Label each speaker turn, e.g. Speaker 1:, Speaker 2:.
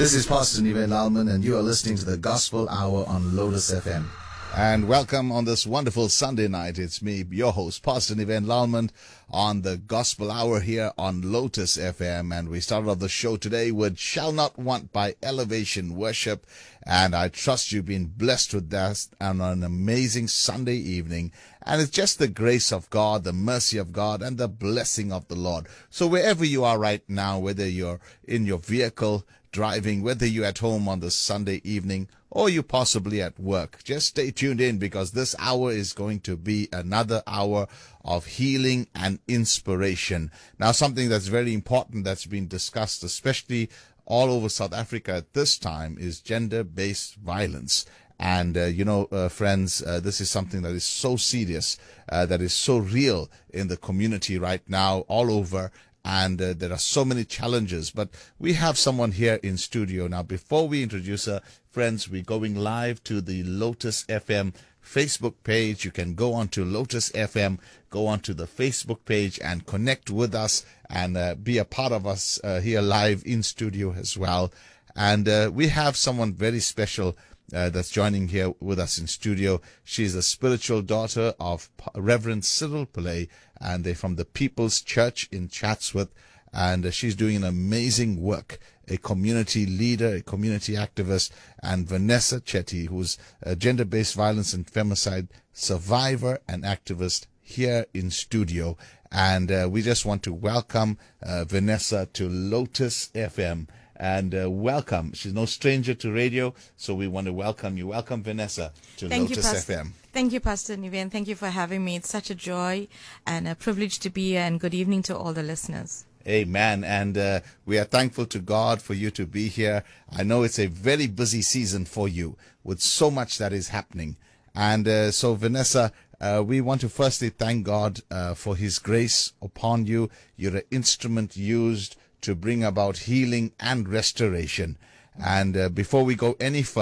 Speaker 1: This is Pastor Niven Lalman, and you are listening to the Gospel Hour on Lotus FM.
Speaker 2: And welcome on this wonderful Sunday night. It's me, your host, Pastor Niven Lalman, on the Gospel Hour here on Lotus FM. And we started off the show today with Shall Not Want by Elevation Worship. And I trust you've been blessed with that on an amazing Sunday evening. And it's just the grace of God, the mercy of God, and the blessing of the Lord. So wherever you are right now, whether you're in your vehicle, driving, whether you're at home on this Sunday evening, or you possibly at work, just stay tuned in, because this hour is going to be another hour of healing and inspiration. Now, something that's very important that's been discussed, especially all over South Africa at this time, is gender-based violence. And, friends, this is something that is so serious, that is so real in the community right now, all over. And there are so many challenges, but we have someone here in studio. Now, before we introduce her, friends, we're going live to the Lotus FM Facebook page. You can go on to Lotus FM, go on to the Facebook page and connect with us and be a part of us here live in studio as well. And we have someone very special that's joining here with us in studio. She's a spiritual daughter of Reverend Cyril Pillay, and they're from the People's Church in Chatsworth, and she's doing an amazing work, a community leader, a community activist. And Vanessa Chetty, who's a gender-based violence and femicide survivor and activist, here in studio. And we just want to welcome Vanessa to Lotus FM. And welcome. She's no stranger to radio, so we want to welcome you. Welcome, Vanessa, to Lotus FM.
Speaker 3: Thank you, Pastor Niven. Thank you for having me. It's such a joy and a privilege to be here, and good evening to all the listeners.
Speaker 2: Amen. And we are thankful to God for you to be here. I know it's a very busy season for you with so much that is happening. And so, Vanessa, we want to firstly thank God for His grace upon you. You're an instrument used to bring about healing and restoration. And before we go any further,